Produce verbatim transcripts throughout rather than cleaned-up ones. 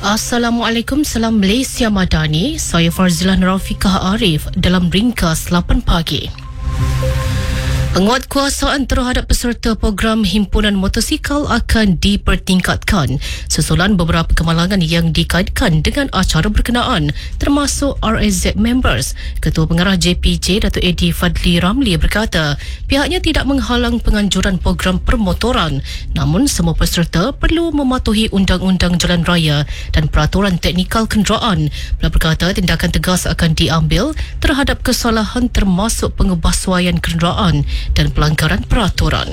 Assalamualaikum, salam Malaysia Madani. Saya Farzilah Rafiqah Arif dalam ringkas lapan pagi. Penguatkuasaan terhadap peserta program himpunan motosikal akan dipertingkatkan susulan beberapa kemalangan yang dikaitkan dengan acara berkenaan, termasuk R S Z members. Ketua Pengarah J P J Datuk Eddie Fadli Ramli berkata pihaknya tidak menghalang penganjuran program permotoran, namun semua peserta perlu mematuhi undang-undang jalan raya dan peraturan teknikal kenderaan. Beliau berkata tindakan tegas akan diambil terhadap kesalahan termasuk pengebasuaian kenderaan dan pelanggaran peraturan.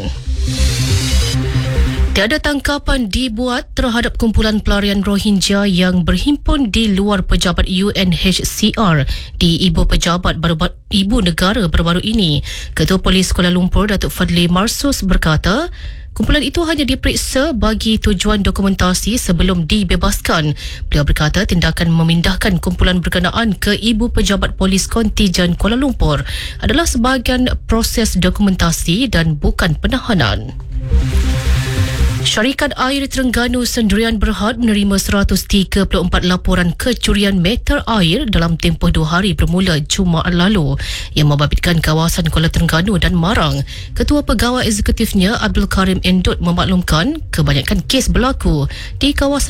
Tiada tangkapan dibuat terhadap kumpulan pelarian Rohingya yang berhimpun di luar pejabat U N H C R di Ibu Pejabat baru Ibu Negara baru-baru ini. Ketua Polis Kuala Lumpur Datuk Fadli Marsus berkata kumpulan itu hanya diperiksa bagi tujuan dokumentasi sebelum dibebaskan. Beliau berkata tindakan memindahkan kumpulan berkenaan ke Ibu Pejabat Polis Kontijen Kuala Lumpur adalah sebahagian proses dokumentasi dan bukan penahanan. Syarikat Air Terengganu Sendirian Berhad menerima seratus tiga puluh empat laporan kecurian meter air dalam tempoh dua hari bermula Jumaat lalu yang membabitkan kawasan Kuala Terengganu dan Marang. Ketua Pegawai Eksekutifnya Abdul Karim Endut memaklumkan kebanyakan kes berlaku di kawasan